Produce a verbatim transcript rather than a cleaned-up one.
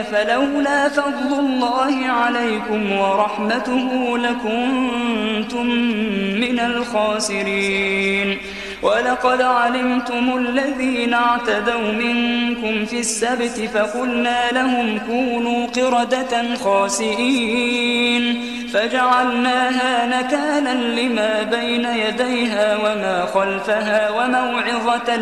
فلولا فضل الله عليكم ورحمته لكنتم من الخاسرين. ولقد علمتم الذين اعتدوا منكم في السبت فقلنا لهم كونوا قردة خاسئين فجعلناها نكالا لما بين يديها وما خلفها وموعظة